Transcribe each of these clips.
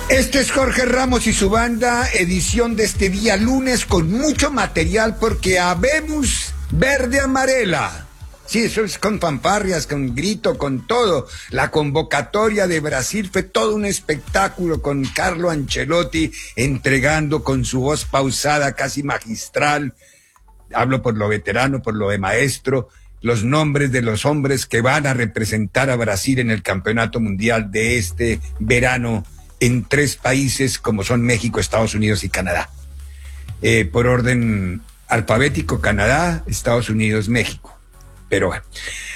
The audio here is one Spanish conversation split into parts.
Este es Jorge Ramos y su banda, edición de este día lunes con mucho material porque habemos verde amarela. Sí, eso es con fanfarrias, con grito, con todo. La convocatoria de Brasil fue todo un espectáculo con Carlo Ancelotti entregando con su voz pausada, casi magistral. Hablo por lo veterano, por lo de maestro, los nombres de los hombres que van a representar a Brasil en el Campeonato Mundial de este verano en 3 países como son México, Estados Unidos y Canadá. Por orden alfabético, Canadá, Estados Unidos, México. Pero bueno,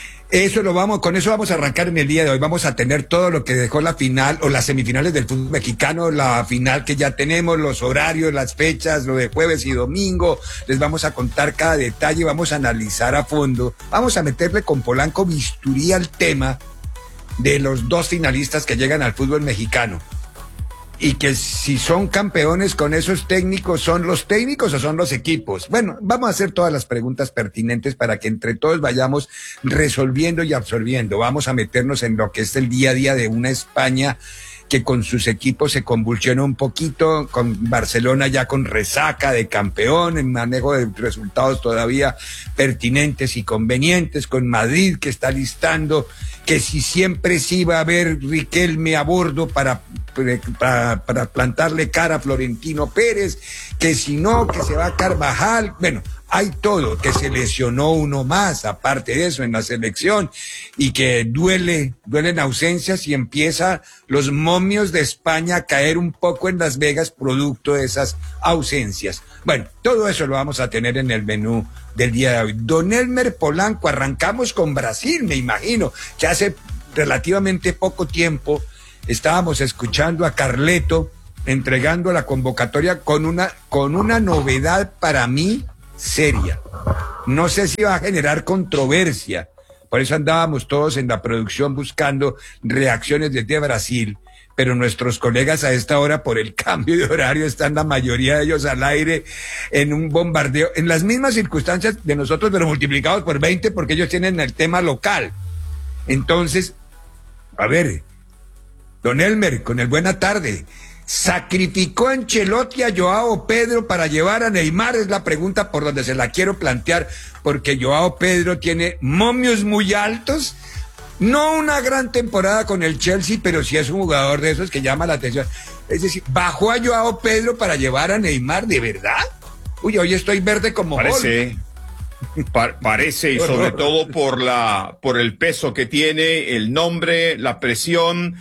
con eso vamos a arrancar en el día de hoy. Vamos a tener todo lo que dejó la final o las semifinales del fútbol mexicano, la final que ya tenemos, los horarios, las fechas, lo de jueves y domingo. Les vamos a contar cada detalle, vamos a analizar a fondo. Vamos a meterle con Polanco bisturí al tema de los 2 finalistas que llegan al fútbol mexicano. Y que si son campeones con esos técnicos, ¿son los técnicos o son los equipos? Bueno, vamos a hacer todas las preguntas pertinentes para que entre todos vayamos resolviendo y absorbiendo. Vamos a meternos en lo que es el día a día de una España que con sus equipos se convulsiona un poquito, con Barcelona ya con resaca de campeón, en manejo de resultados todavía pertinentes y convenientes, con Madrid que está listando que si siempre sí va a haber Riquelme a bordo para plantarle cara a Florentino Pérez, que si no, que se va a Carvajal. Bueno, hay todo, que se lesionó uno más, aparte de eso, en la selección, y que duelen ausencias y empieza los momios de España a caer un poco en Las Vegas producto de esas ausencias. Bueno, todo eso lo vamos a tener en el menú del día de hoy. Don Elmer Polanco, arrancamos con Brasil, me imagino, que hace relativamente poco tiempo estábamos escuchando a Carleto entregando la convocatoria con una novedad para mí seria. No sé si va a generar controversia, por eso andábamos todos en la producción buscando reacciones desde Brasil, pero nuestros colegas a esta hora, por el cambio de horario, están la mayoría de ellos al aire en un bombardeo, en las mismas circunstancias de nosotros, pero multiplicados por 20, porque ellos tienen el tema local. Entonces, a ver, don Elmer, con el buena tarde, ¿sacrificó Ancelotti a Joao Pedro para llevar a Neymar? Es la pregunta por donde se la quiero plantear, porque Joao Pedro tiene momios muy altos. No una gran temporada con el Chelsea, pero sí es un jugador de esos que llama la atención. Es decir, ¿bajó a Joao Pedro para llevar a Neymar de verdad? Uy, hoy estoy verde como parece. Parece, y sobre todo por el peso que tiene, el nombre, la presión,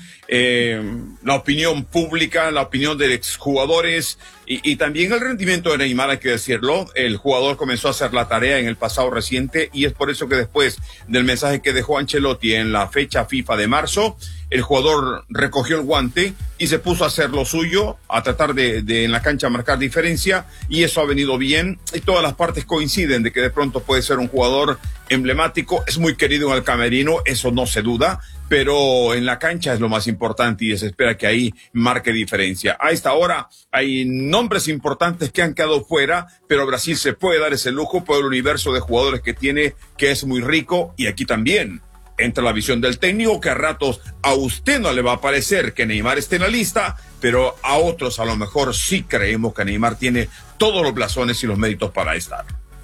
la opinión pública, la opinión de exjugadores y también el rendimiento de Neymar, hay que decirlo. El jugador comenzó a hacer la tarea en el pasado reciente y es por eso que después del mensaje que dejó Ancelotti en la fecha FIFA de marzo, el jugador recogió el guante y se puso a hacer lo suyo, a tratar de en la cancha marcar diferencia, y eso ha venido bien, y todas las partes coinciden de que de pronto puede ser un jugador emblemático, es muy querido en el camerino, eso no se duda, pero en la cancha es lo más importante y se espera que ahí marque diferencia. A esta hora hay nombres importantes que han quedado fuera, pero Brasil se puede dar ese lujo por el universo de jugadores que tiene, que es muy rico, y aquí también entra la visión del técnico, que a ratos a usted no le va a parecer que Neymar esté en la lista, pero a otros a lo mejor sí creemos que Neymar tiene todos los blasones y los méritos para estar.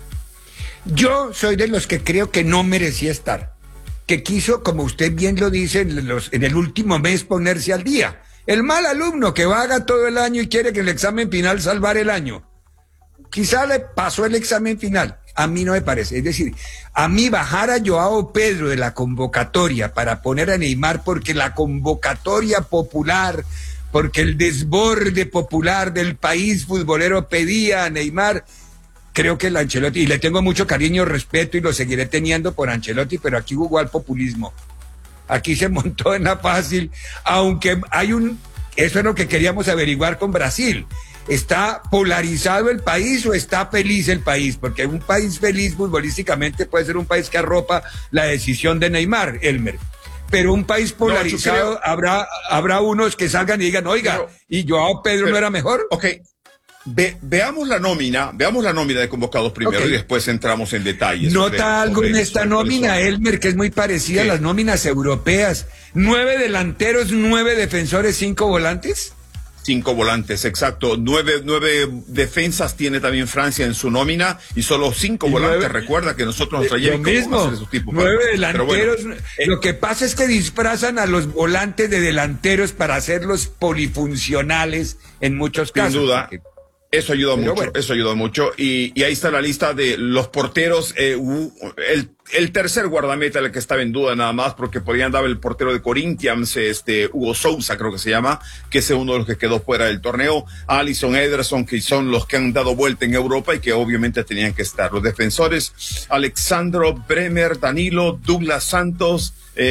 Yo soy de los que creo que no merecía estar, que quiso, como usted bien lo dice, en el último mes ponerse al día. El mal alumno que vaga todo el año y quiere que el examen final salvar el año. Quizá le pasó el examen final. A mí no me parece. Es decir, a mí bajar a Joao Pedro de la convocatoria para poner a Neymar porque la convocatoria popular, porque el desborde popular del país futbolero pedía a Neymar, creo que el Ancelotti, y le tengo mucho cariño, respeto y lo seguiré teniendo por Ancelotti, pero aquí jugó al populismo. Aquí se montó en la fácil, aunque eso es lo que queríamos averiguar con Brasil. ¿Está polarizado el país o está feliz el país? Porque un país feliz futbolísticamente puede ser un país que arropa la decisión de Neymar, Elmer. Pero un país polarizado, habrá unos que salgan y digan, oiga, ¿y Joao Pedro no era mejor? Ok, veamos la nómina de convocados primero, y después entramos en detalles. ¿Nota algo en esta nómina, Elmer, que es muy parecida a las nóminas europeas? 9 delanteros, 9 defensores, 5 volantes. 5 volantes, exacto. 9 defensas tiene también Francia en su nómina y solo 5 volantes. 9, recuerda que nosotros nos traíamos lo mismo, 9 delanteros. Bueno, lo que pasa es que disfrazan a los volantes de delanteros para hacerlos polifuncionales en muchos casos. Sin duda. Eso ayuda mucho, bueno. Eso ayuda mucho. Y ahí está la lista de los porteros. El tercer guardameta, el que estaba en duda nada más, porque podían dar el portero de Corinthians, Hugo Sousa creo que se llama, que es uno de los que quedó fuera del torneo. Alisson, Ederson, que son los que han dado vuelta en Europa y que obviamente tenían que estar. Los defensores, Alexandro, Bremer, Danilo, Douglas Santos,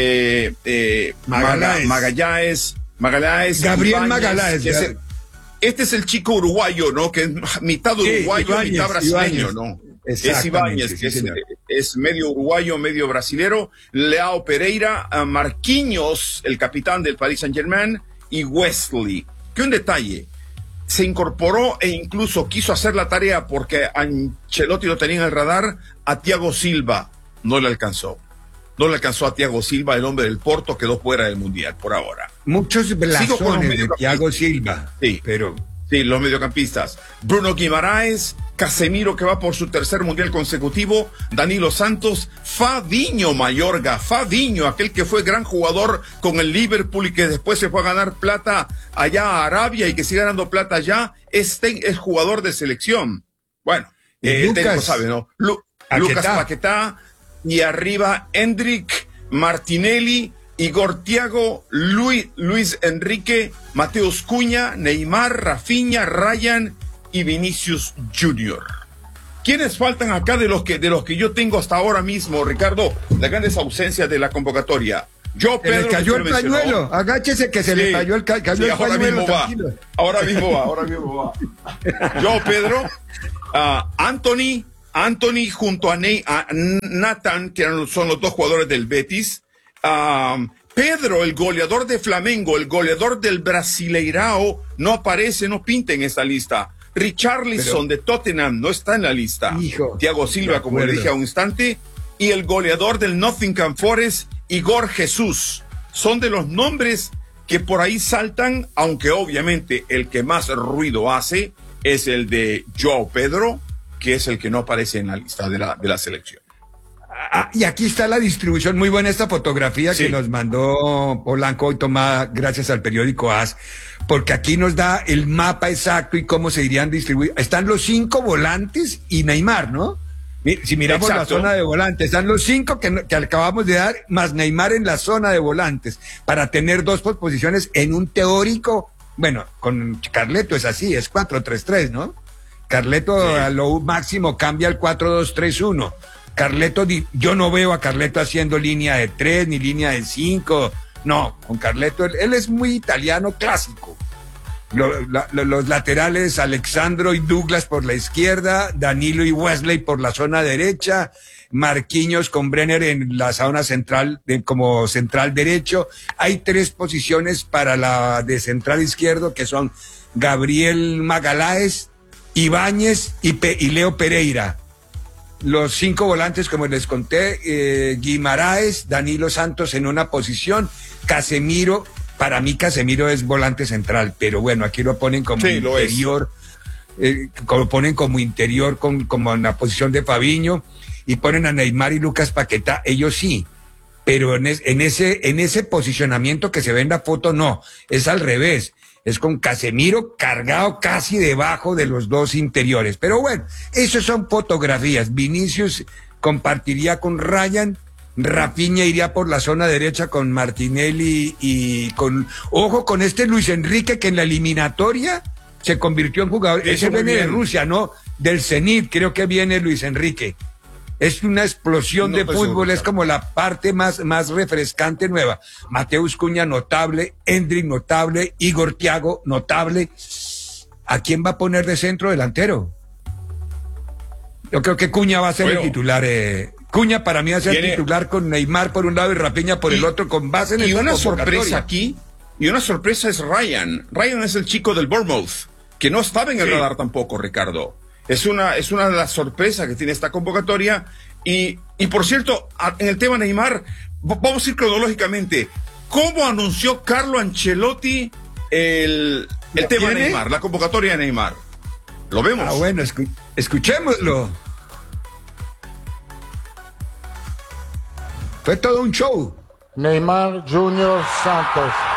Magallanes, Gabriel Magallanes. Este es el chico uruguayo, ¿no? Que es mitad uruguayo, Ibáñez, mitad brasileño, ¿no? Es Ibáñez, que es medio uruguayo, medio brasilero. Leao Pereira, Marquinhos, el capitán del Paris Saint-Germain, y Wesley. Que un detalle, se incorporó e incluso quiso hacer la tarea porque Ancelotti lo tenía en el radar, a Thiago Silva. No le alcanzó. No le alcanzó a Thiago Silva, el hombre del Porto, quedó fuera del Mundial por ahora. Muchos blasones de Thiago Silva. Sí, pero... sí, los mediocampistas. Bruno Guimaraes, Casemiro, que va por su tercer Mundial consecutivo, Danilo Santos, Fabinho Mayorga, Fabinho, aquel que fue gran jugador con el Liverpool y que después se fue a ganar plata allá a Arabia y que sigue ganando plata allá, es jugador de selección. Bueno, el técnico sabe, ¿no? Lucas Paquetá. Y arriba, Endrick, Martinelli, Igor Thiago, Luis Enrique, Mateus Cunha, Neymar, Rafinha, Ryan y Vinicius Junior. ¿Quiénes faltan acá de los que yo tengo hasta ahora mismo, Ricardo? Las grandes ausencias de la convocatoria. Yo, Pedro, se le cayó el pañuelo, agáchese que se le cayó el pañuelo. Ahora mismo va. Yo, Pedro, Anthony junto a Nathan, que son los dos jugadores del Betis. Pedro, el goleador de Flamengo, el goleador del Brasileirao, no aparece, no pinta en esta lista. Richarlison de Tottenham no está en la lista. Thiago Silva, como le dije a un instante, y el goleador del Nottingham Forest, Igor Jesús. Son de los nombres que por ahí saltan, aunque obviamente el que más ruido hace es el de Joao Pedro, que es el que no aparece en la lista de la selección. Y aquí está la distribución, muy buena esta fotografía que nos mandó Polanco y tomada gracias al periódico AS, porque aquí nos da el mapa exacto y cómo se irían distribuir. Están los 5 volantes y Neymar, ¿no? Si miramos la zona de volantes, están los 5 que acabamos de dar, más Neymar en la zona de volantes, para tener 2 posiciones en un teórico. Bueno, con Carleto es así, es 4-3-3, ¿no? Carleto a lo máximo cambia al 4-2-3-1. Carleto, yo no veo a Carleto haciendo línea de 3 ni línea de 5. No, con Carleto, él es muy italiano clásico. Los laterales, Alexandro y Douglas por la izquierda, Danilo y Wesley por la zona derecha, Marquinhos con Brenner en la zona central, como central derecho. Hay 3 posiciones para la de central izquierdo, que son Gabriel Magallanes, Ibáñez y Leo Pereira. Los 5 volantes, como les conté, Guimaraes, Danilo Santos en una posición, Casemiro, para mí Casemiro es volante central, pero bueno, aquí lo ponen como interior, lo ponen como interior, como en la posición de Fabinho, y ponen a Neymar y Lucas Paquetá, ellos sí, pero en ese posicionamiento que se ve en la foto no, es al revés. Es con Casemiro cargado casi debajo de los 2 interiores. Pero bueno, eso son fotografías. Vinicius compartiría con Ryan, Rafinha iría por la zona derecha con Martinelli y ojo con este Luis Enrique, que en la eliminatoria se convirtió en jugador. Ese viene de Rusia, ¿no? Del Zenit, creo que viene Luis Enrique. Es una explosión de fútbol, es como la parte más refrescante nueva. Mateus Cunha, notable. Endrick, notable. Igor Thiago, notable. ¿A quién va a poner de centro delantero? Yo creo que Cunha va a ser el titular. Cunha para mí va a ser el titular con Neymar por un lado y Rafinha por el otro, con base en el. Y una sorpresa aquí, y una sorpresa es Ryan. Ryan es el chico del Bournemouth, que no estaba en el radar tampoco, Ricardo. Es una de las sorpresas que tiene esta convocatoria. Y por cierto, en el tema Neymar, vamos a ir cronológicamente. ¿Cómo anunció Carlo Ancelotti El tema de tiene? Neymar, la convocatoria de Neymar. ¿Lo vemos? Ah, bueno, escuchémoslo. Fue todo un show. Neymar Junior Santos.